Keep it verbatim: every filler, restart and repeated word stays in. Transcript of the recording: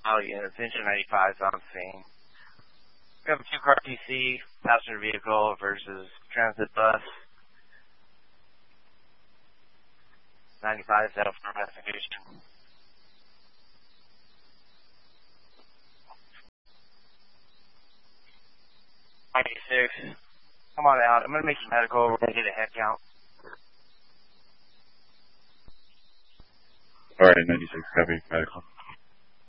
all units, engine ninety-five is on scene. We have a two-car T C, passenger vehicle versus transit bus. ninety-five is out for investigation. ninety-six, come on out. I'm going to make you medical. We're going to get a head count. Alright, ninety-six, copy, medical.